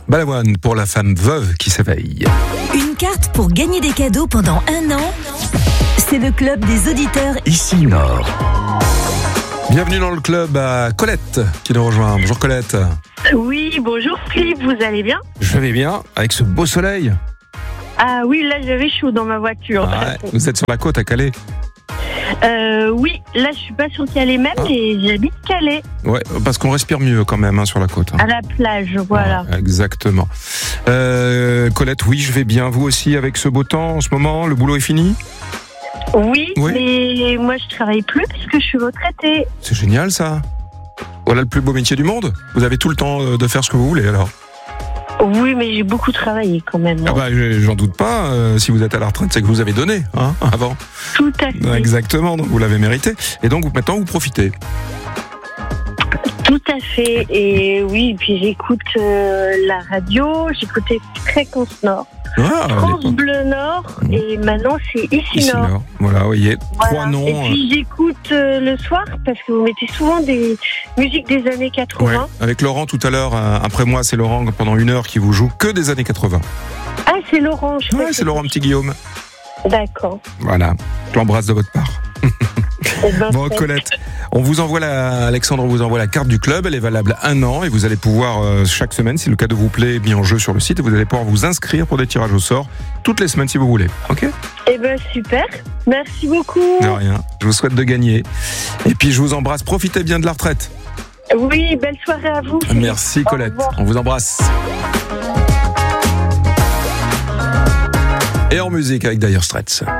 Balavoine pour la femme veuve qui s'éveille. Une carte pour gagner des cadeaux pendant 1 an. C'est le club des auditeurs Ici Nord. Bienvenue dans le club à Colette qui nous rejoint. Bonjour Colette. Oui, bonjour Philippe, vous allez bien? Je vais bien avec ce beau soleil. Ah oui, là j'avais chaud dans ma voiture. Vous êtes sur la côte à Calais. Oui, là je suis pas sur Calais même, mais j'habite Calais. Ouais, parce qu'on respire mieux quand même sur la côte. À la plage, voilà. Exactement. Colette, oui, je vais bien. Vous aussi avec ce beau temps en ce moment, le boulot est fini? Oui, mais moi je travaille plus parce que je suis retraitée. C'est génial ça. Voilà le plus beau métier du monde. Vous avez tout le temps de faire ce que vous voulez alors. Oui, mais j'ai beaucoup travaillé quand même. Ah bah, j'en doute pas. Si vous êtes à la retraite, c'est que vous avez donné avant. Tout à fait. Exactement, donc vous l'avez mérité. Et donc maintenant, vous profitez. Tout à fait. Et oui, puis j'écoute la radio, j'écoutais Fréquence Nord, France Bleu Nord, et maintenant c'est Ici Nord. Voilà, vous voyez, voilà. 3 noms. Et puis j'écoute le soir, parce que vous mettez souvent des musiques des années 80. Ouais, avec Laurent tout à l'heure, après moi c'est Laurent pendant 1 heure qui vous joue que des années 80. Ah, c'est Laurent, je crois. Ouais, c'est Laurent Petit Guillaume. D'accord. Voilà, je l'embrasse de votre part. Bon, Colette, Alexandre vous envoie la carte du club, elle est valable 1 an et vous allez pouvoir chaque semaine, si le cadeau vous plaît, mis en jeu sur le site, et vous allez pouvoir vous inscrire pour des tirages au sort toutes les semaines si vous voulez. Ok ? Eh ben super, merci beaucoup. De rien, je vous souhaite de gagner. Et puis je vous embrasse, profitez bien de la retraite. Oui, belle soirée à vous. Merci Colette, on vous embrasse. Et en musique avec Dire Straits.